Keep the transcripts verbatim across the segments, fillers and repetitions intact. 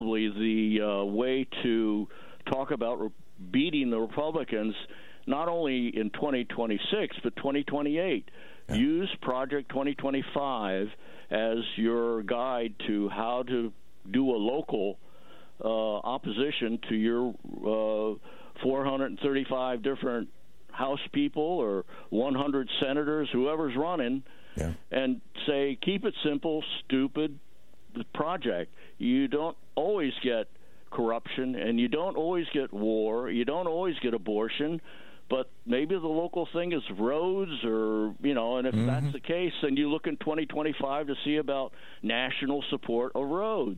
probably the uh, way to talk about re- beating the Republicans, not only in twenty twenty-six, but twenty twenty-eight. Yeah. Use Project twenty twenty-five as your guide to how to do a local uh, opposition to your uh, four hundred thirty-five different House people or one hundred senators, whoever's running, yeah. and say, keep it simple, stupid project. You don't always get corruption, and you don't always get war. You don't always get abortion. But maybe the local thing is roads, or, you know, and if mm-hmm. that's the case, then you look in twenty twenty-five to see about national support of roads.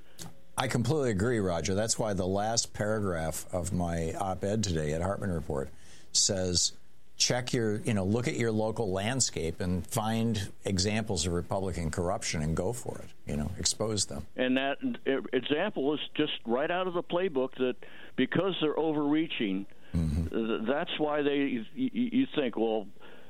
I completely agree, Roger. That's why the last paragraph of my op-ed today at Hartman Report says, check your, you know, look at your local landscape and find examples of Republican corruption and go for it, you know, expose them. And that example is just right out of the playbook, that because they're overreaching, mm-hmm. that's why they, you think, well,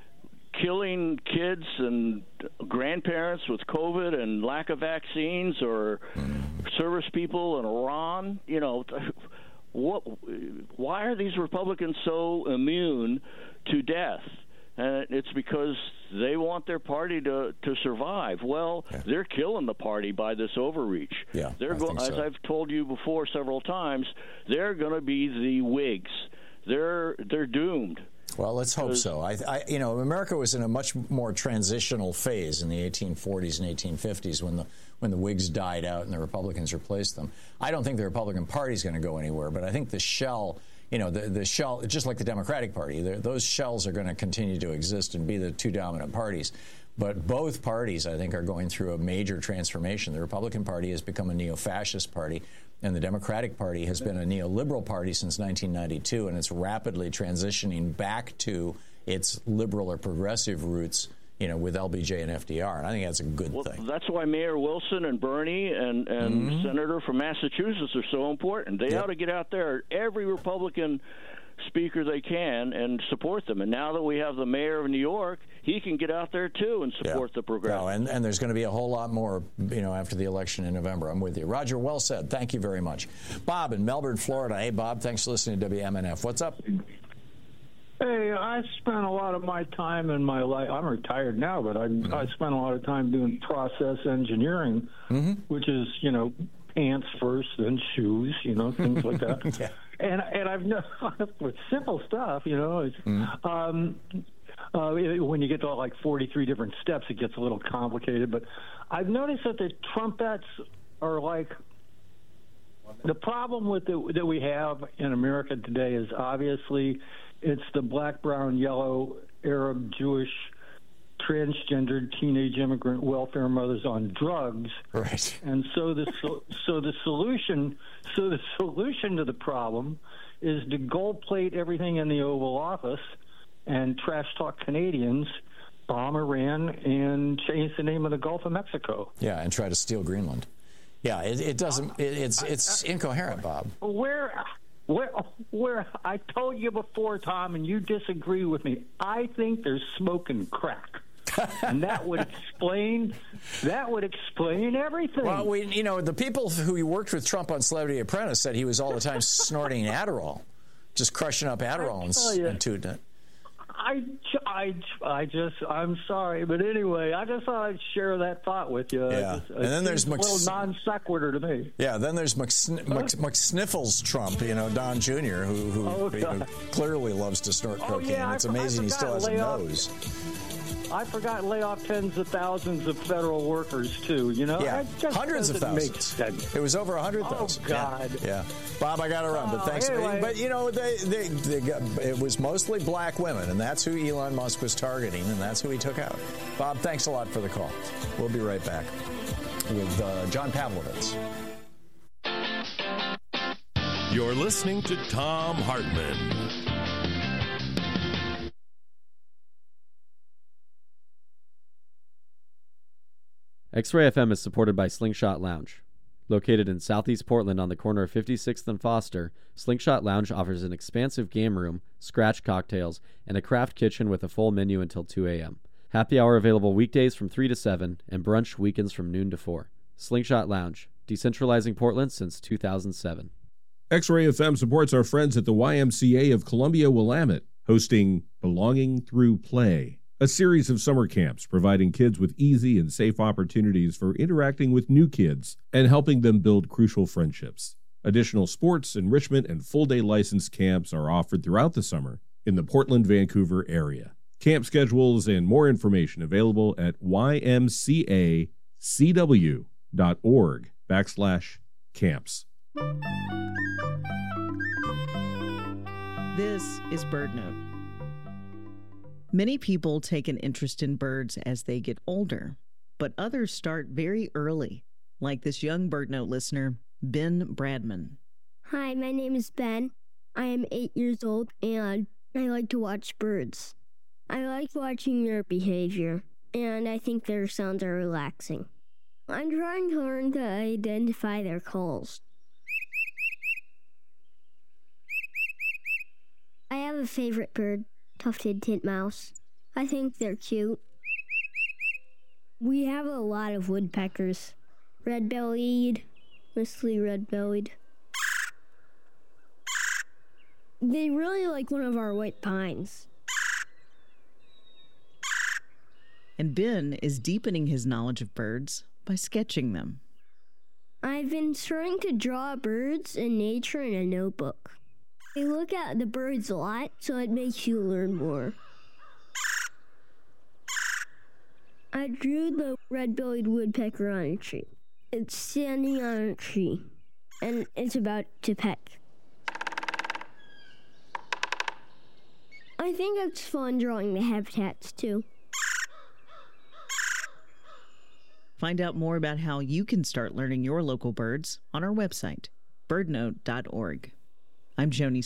killing kids and grandparents with COVID and lack of vaccines, or mm-hmm. service people in Iran, you know, what? Why are these Republicans so immune to death? And it's because they want their party to, to survive. Well, yeah. they're killing the party by this overreach. Yeah, they're go- so. As I've told you before several times, they're going to be the Whigs. They're they're doomed. Well, let's hope so. I, I, you know, America was in a much more transitional phase in the eighteen forties and eighteen fifties when the when the Whigs died out and the Republicans replaced them. I don't think the Republican Party is going to go anywhere, but I think the shell, you know, the, the shell, just like the Democratic Party, those shells are going to continue to exist and be the two dominant parties. But both parties, I think, are going through a major transformation. The Republican Party has become a neo-fascist party, and the Democratic Party has been a neoliberal party since nineteen ninety-two, and it's rapidly transitioning back to its liberal or progressive roots, you know, with L B J and F D R. And I think that's a good well, thing. That's why Mayor Wilson and Bernie and, and mm-hmm. Senator from Massachusetts are so important. They yep. ought to get out there, every Republican speaker they can, and support them. And now that we have the mayor of New York, he can get out there too and support yeah. the progressives. No, and, and there's going to be a whole lot more, you know, after the election in November. I'm with you. Roger, well said. Thank you very much. Bob in Melbourne, Florida. Hey, Bob, thanks for listening to W M N F. What's up? Hey, I spent a lot of my time in my life. I'm retired now, but I, mm-hmm. I spent a lot of time doing process engineering, mm-hmm. which is, you know, pants first, then shoes, you know, things like that. yeah. And and I've known with simple stuff, you know. It's, mm-hmm. um, uh, when you get to like forty-three different steps, it gets a little complicated. But I've noticed that the Trumpettes are like, the problem with the, that we have in America today is obviously it's the black, brown, yellow, Arab, Jewish, transgendered teenage immigrant welfare mothers on drugs, right? And so the so the solution so the solution to the problem is to gold plate everything in the Oval Office and trash talk Canadians, bomb Iran, and change the name of the Gulf of Mexico. Yeah, and try to steal Greenland. Yeah, it, it doesn't. It, it's it's incoherent, Bob. Where. Where, where I told you before, Tom, and you disagree with me. I think they're smoking crack, and that would explain that would explain everything. Well, we, you know, the people who worked with Trump on Celebrity Apprentice said he was all the time snorting Adderall, just crushing up Adderall and, and tooting it. I, I, I just, I'm sorry, but anyway, I just thought I'd share that thought with you. Yeah, just, and then there's a little non sequitur to me. Yeah, then there's McSn- huh? McSniffles Trump, you know, Don Junior, who, who oh, you know, clearly loves to snort oh, cocaine. Yeah, it's I, amazing I he still has a nose. I forgot to lay off tens of thousands of federal workers, too, you know? Yeah, hundreds of thousands. It was over one hundred thousand. Oh, God. Yeah. yeah. Bob, I got to run, but thanks. Oh, anyway. But, you know, they, they, they got, it was mostly black women, and that's who Elon Musk was targeting, and that's who he took out. Bob, thanks a lot for the call. We'll be right back with uh, John Pavlovitz. You're listening to Thom Hartmann. X-Ray F M is supported by Slingshot Lounge. Located in Southeast Portland on the corner of fifty-sixth and Foster, Slingshot Lounge offers an expansive game room, scratch cocktails, and a craft kitchen with a full menu until two a.m. Happy hour available weekdays from three to seven, and brunch weekends from noon to four. Slingshot Lounge. decentralizing Portland since two thousand seven. X-Ray F M supports our friends at the Y M C A of Columbia Willamette, hosting Belonging Through Play, a series of summer camps providing kids with easy and safe opportunities for interacting with new kids and helping them build crucial friendships. Additional sports, enrichment, and full-day licensed camps are offered throughout the summer in the Portland-Vancouver area. Camp schedules and more information available at ymcacw.org backslash camps. This is BirdNote. Many people take an interest in birds as they get older, but others start very early, like this young BirdNote listener, Ben Bradman. Hi, my name is Ben. I am eight years old, and I like to watch birds. I like watching their behavior, and I think their sounds are relaxing. I'm trying to learn to identify their calls. I have a favorite bird, tufted titmouse. I think they're cute. We have a lot of woodpeckers, red-bellied, mostly red-bellied. They really like one of our white pines. And Ben is deepening his knowledge of birds by sketching them. I've been trying to draw birds and nature in a notebook. I look at the birds a lot, so it makes you learn more. I drew the red-bellied woodpecker on a tree. It's standing on a tree, and it's about to peck. I think it's fun drawing the habitats, too. Find out more about how you can start learning your local birds on our website, bird note dot org. I'm Joni